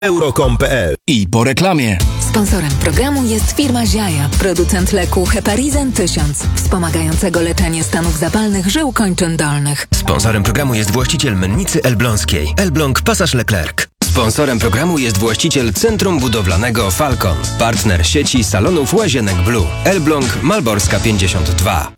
Euro.com.pl. I po reklamie. Sponsorem programu jest firma Ziaja, producent leku Heparizan 1000, wspomagającego leczenie stanów zapalnych żył kończyn dolnych. Sponsorem programu jest właściciel mennicy elbląskiej, Elbląg Pasaż Leclerc. Sponsorem programu jest właściciel Centrum Budowlanego Falcon, partner sieci salonów Łazienek Blue, Elbląg Malborska 52.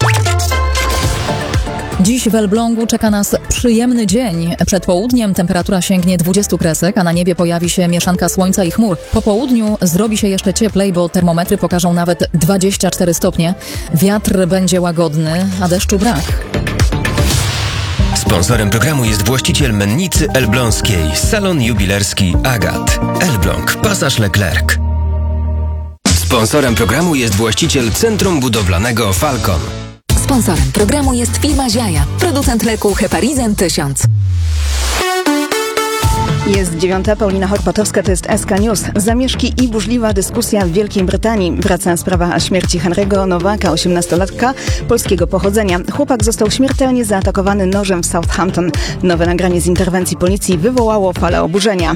Dziś w Elblągu czeka nas przyjemny dzień. Przed południem temperatura sięgnie 20 kresek, a na niebie pojawi się mieszanka słońca i chmur. Po południu zrobi się jeszcze cieplej, bo termometry pokażą nawet 24 stopnie. Wiatr będzie łagodny, a deszczu brak. Sponsorem programu jest właściciel mennicy elbląskiej, salon jubilerski Agat, Elbląg Pasaż Leclerc. Sponsorem programu jest właściciel Centrum Budowlanego Falcon. Sponsorem programu jest firma Ziaja, producent leku Heparizan 1000. Jest 9. Paulina Horpatowska, to jest SK News. Zamieszki i burzliwa dyskusja w Wielkiej Brytanii. Wraca sprawa śmierci Henry'ego Nowaka, 18-latka polskiego pochodzenia. Chłopak został śmiertelnie zaatakowany nożem w Southampton. Nowe nagranie z interwencji policji wywołało falę oburzenia.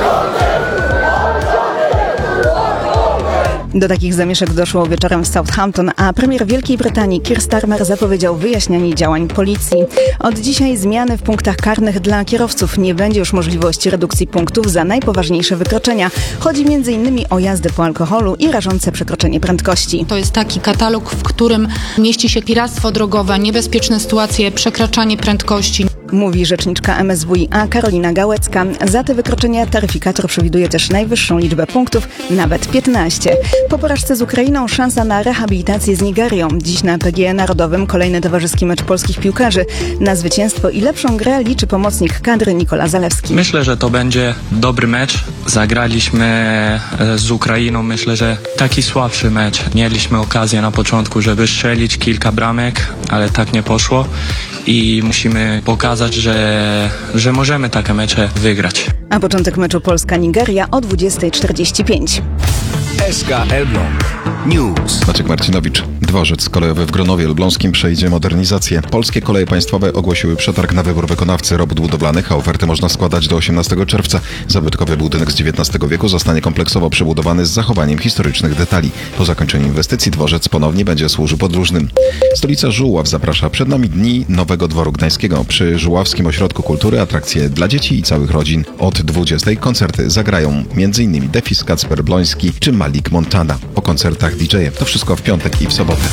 Do takich zamieszek doszło wieczorem w Southampton, a premier Wielkiej Brytanii Keir Starmer zapowiedział wyjaśnianie działań policji. Od dzisiaj zmiany w punktach karnych dla kierowców. Nie będzie już możliwości redukcji punktów za najpoważniejsze wykroczenia. Chodzi m.in. o jazdę po alkoholu i rażące przekroczenie prędkości. To jest taki katalog, w którym mieści się piractwo drogowe, niebezpieczne sytuacje, przekraczanie prędkości. Mówi rzeczniczka MSWiA Karolina Gałecka. Za te wykroczenia taryfikator przewiduje też najwyższą liczbę punktów, nawet 15. Po porażce z Ukrainą szansa na rehabilitację z Nigerią. Dziś na PGE Narodowym kolejny towarzyski mecz polskich piłkarzy. Na zwycięstwo i lepszą grę liczy pomocnik kadry Nikola Zalewski. Myślę, że to będzie dobry mecz. Zagraliśmy z Ukrainą, myślę, że taki słabszy mecz. Mieliśmy okazję na początku, żeby strzelić kilka bramek, ale tak nie poszło. I musimy pokazać, że możemy takie mecze wygrać. A początek meczu Polska-Nigeria o 20:45. SK Elbląg News. Maciek Marcinowicz. Dworzec kolejowy w Gronowie Elbląskim przejdzie modernizację. Polskie Koleje Państwowe ogłosiły przetarg na wybór wykonawcy robót budowlanych, a oferty można składać do 18 czerwca. Zabytkowy budynek z XIX wieku zostanie kompleksowo przebudowany z zachowaniem historycznych detali. Po zakończeniu inwestycji dworzec ponownie będzie służył podróżnym. Stolica Żuław zaprasza. Przed nami dni Nowego Dworu Gdańskiego. Przy Żuławskim Ośrodku Kultury atrakcje dla dzieci i całych rodzin. Od 20 koncerty zagrają m.in. Defis, Kacper Bloński czy Malik Montana. Po koncertach DJ-e. To wszystko w piątek i w sobotę.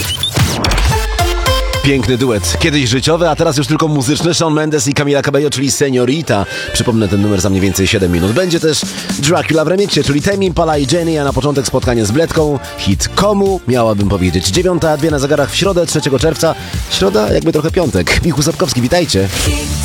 Piękny duet. Kiedyś życiowy, a teraz już tylko muzyczny. Shawn Mendes i Camila Cabello, czyli Señorita. Przypomnę ten numer za mniej więcej 7 minut. Będzie też Dracula w remiksie, czyli Tame Impala i Jenny, a na początek spotkanie z Bledką. Hit Komu, miałabym powiedzieć. 9:02 na zegarach w środę, 3 czerwca. Środa jakby trochę piątek. Michał Sapkowski, witajcie.